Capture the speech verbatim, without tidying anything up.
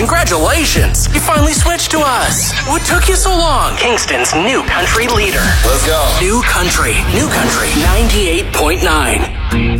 Congratulations! You finally switched to us. What took you so long? Kingston's new country leader. Let's go. New country. New country ninety-eight point nine.